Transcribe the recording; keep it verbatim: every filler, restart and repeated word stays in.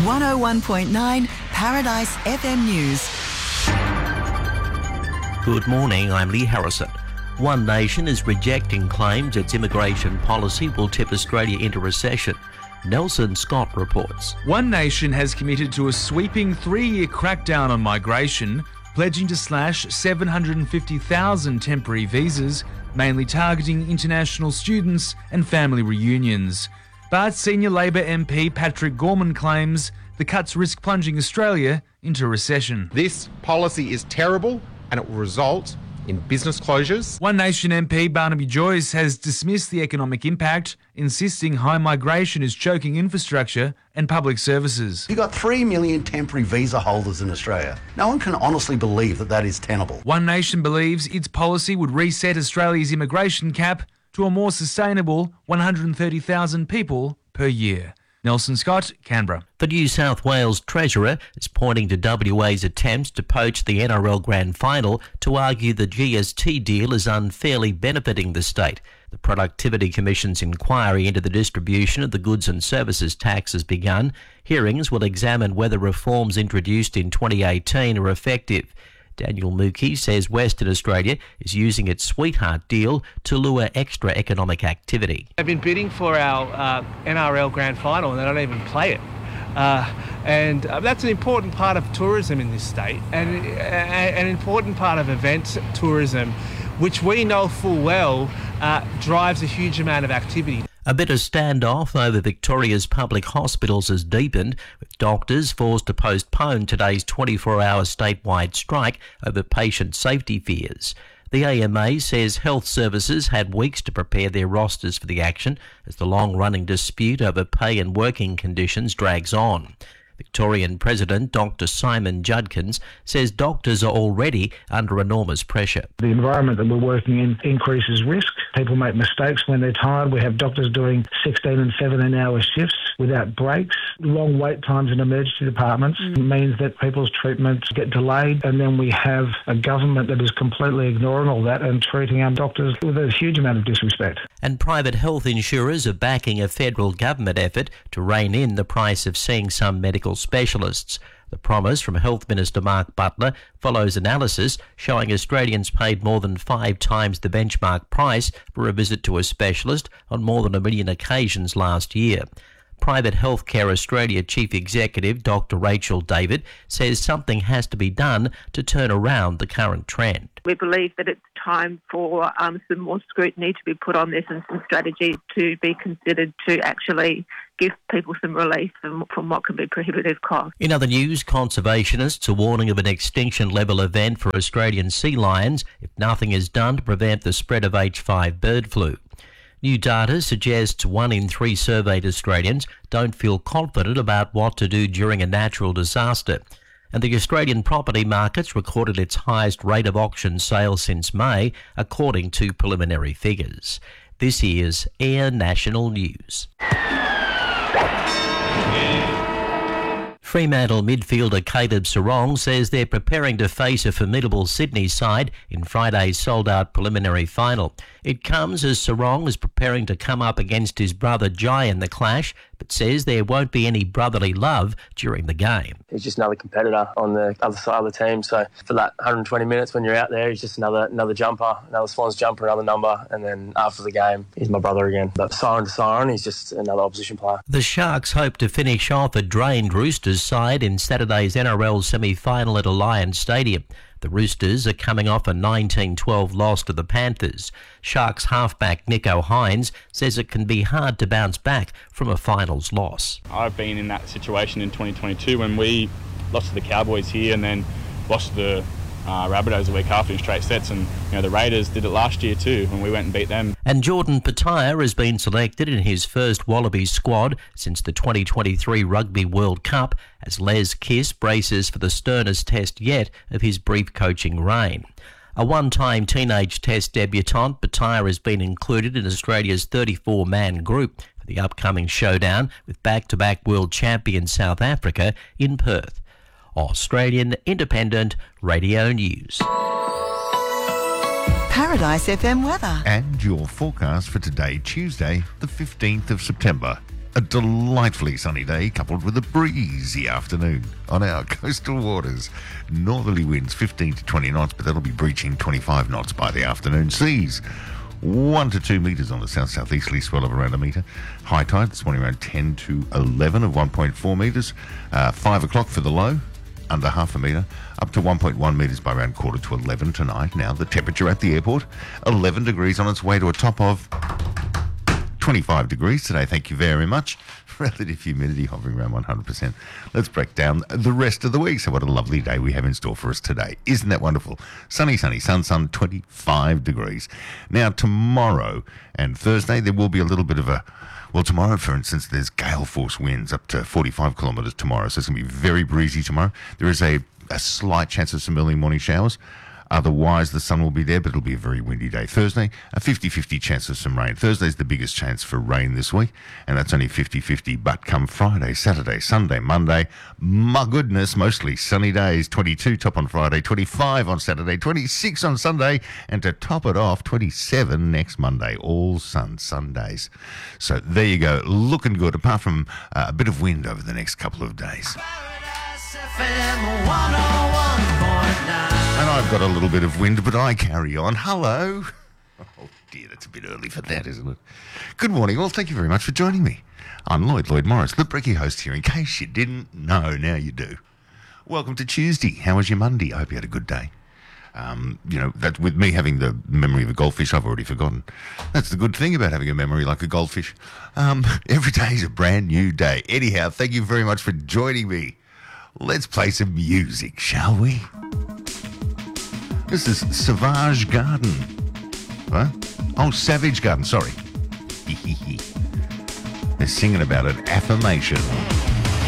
one oh one point nine Paradise F M News. Good morning, I'm Lee Harrison. One Nation is rejecting claims its immigration policy will tip Australia into recession. Nelson Scott reports. One Nation has committed to a sweeping three-year crackdown on migration, pledging to slash seven hundred fifty thousand temporary visas, mainly targeting international students and family reunions. But senior Labor M P Patrick Gorman claims the cuts risk plunging Australia into recession. This policy is terrible and it will result in business closures. One Nation M P Barnaby Joyce has dismissed the economic impact, insisting high migration is choking infrastructure and public services. You've got three million temporary visa holders in Australia. No one can honestly believe that that is tenable. One Nation believes its policy would reset Australia's immigration cap to a more sustainable one hundred thirty thousand people per year. Nelson Scott, Canberra. The New South Wales Treasurer is pointing to W A's attempts to poach the N R L Grand Final to argue the G S T deal is unfairly benefiting the state. The Productivity Commission's inquiry into the distribution of the goods and services tax has begun. Hearings will examine whether reforms introduced in twenty eighteen are effective. Daniel Mookie says Western Australia is using its sweetheart deal to lure extra economic activity. They've been bidding for our uh, N R L Grand Final and they don't even play it. Uh, and uh, that's an important part of tourism in this state and uh, an important part of event tourism, which we know full well uh, drives a huge amount of activity. A bit of standoff over Victoria's public hospitals has deepened, with doctors forced to postpone today's twenty-four hour statewide strike over patient safety fears. The A M A says health services had weeks to prepare their rosters for the action as the long-running dispute over pay and working conditions drags on. Victorian President Doctor Simon Judkins says doctors are already under enormous pressure. The environment that we're working in increases risk. People make mistakes when they're tired. We have doctors doing sixteen and seventeen hour shifts without breaks. Long wait times in emergency departments mm. means that people's treatments get delayed, and then we have a government that is completely ignoring all that and treating our doctors with a huge amount of disrespect. And private health insurers are backing a federal government effort to rein in the price of seeing some medical specialists. The promise from Health Minister Mark Butler follows analysis showing Australians paid more than five times the benchmark price for a visit to a specialist on more than a million occasions last year. Private Healthcare Australia Chief Executive Doctor Rachel David says something has to be done to turn around the current trend. We believe that it's time for um, some more scrutiny to be put on this and some strategies to be considered to actually give people some relief from, from what can be prohibitive costs. In other news, conservationists are warning of an extinction-level event for Australian sea lions if nothing is done to prevent the spread of H five bird flu. New data suggests one in three surveyed Australians don't feel confident about what to do during a natural disaster. And the Australian property markets recorded its highest rate of auction sales since May, according to preliminary figures. This is Air National News. Fremantle midfielder Caleb Serong says they're preparing to face a formidable Sydney side in Friday's sold-out preliminary final. It comes as Serong is preparing to come up against his brother Jai in the clash, but says there won't be any brotherly love during the game. He's just another competitor on the other side of the team, so for that one hundred twenty minutes when you're out there, he's just another another jumper, another Swans jumper, another number, and then after the game, he's my brother again. But siren to siren, he's just another opposition player. The Sharks hope to finish off a drained Roosters side in Saturday's N R L semi-final at Alliance Stadium. The Roosters are coming off a nineteen twelve loss to the Panthers. Sharks halfback Nico Hines says it can be hard to bounce back from a finals loss. I've been in that situation in twenty twenty-two when we lost to the Cowboys here and then lost to the uh, Rabbitohs a week after in straight sets, and you know the Raiders did it last year too when we went and beat them. And Jordan Petaia has been selected in his first Wallabies squad since the twenty twenty-three Rugby World Cup as Les Kiss braces for the sternest test yet of his brief coaching reign. A one-time teenage test debutant, Petaia has been included in Australia's thirty-four man group for the upcoming showdown with back-to-back world champion South Africa in Perth. Australian Independent Radio News. Paradise F M weather. And your forecast for today, Tuesday, the fifteenth of September. A delightfully sunny day coupled with a breezy afternoon on our coastal waters. Northerly winds fifteen to twenty knots, but that'll be breaching twenty-five knots by the afternoon. Seas one to two metres on the south-southeasterly swell of around a metre. High tide this morning around ten to eleven of one point four metres. Uh, five o'clock for the low, under half a metre, up to one point one metres by around quarter to eleven tonight. Now the temperature at the airport, eleven degrees on its way to a top of twenty-five degrees today. Thank you very much. Relative humidity hovering around one hundred percent. Let's break down the rest of the week. So what a lovely day we have in store for us today. Isn't that wonderful? Sunny, sunny, sun, sun, twenty-five degrees. Now tomorrow and Thursday there will be a little bit of a, well tomorrow for instance there's gale force winds up to forty-five kilometres tomorrow. So it's going to be very breezy tomorrow. There is a, a slight chance of some early morning showers. Otherwise, the sun will be there, but it'll be a very windy day. Thursday, a fifty-fifty chance of some rain. Thursday's the biggest chance for rain this week, and that's only fifty-fifty. But come Friday, Saturday, Sunday, Monday, my goodness, mostly sunny days. twenty-two top on Friday, twenty-five on Saturday, twenty-six on Sunday, and to top it off, twenty-seven next Monday. All sun Sundays. So there you go, looking good, apart from uh, a bit of wind over the next couple of days. And I've got a little bit of wind, but I carry on. Hello. Oh, dear, that's a bit early for that, isn't it? Good morning. Well, thank you very much for joining me. I'm Lloyd, Lloyd Morris, the Brekkie host here, in case you didn't know. Now you do. Welcome to Tuesday. How was your Monday? I hope you had a good day. Um, you know, that with me having the memory of a goldfish, I've already forgotten. That's the good thing about having a memory like a goldfish. Um, every day is a brand new day. Anyhow, thank you very much for joining me. Let's play some music, shall we? This is Savage Garden. What? Oh, Savage Garden, sorry. They're singing about an affirmation.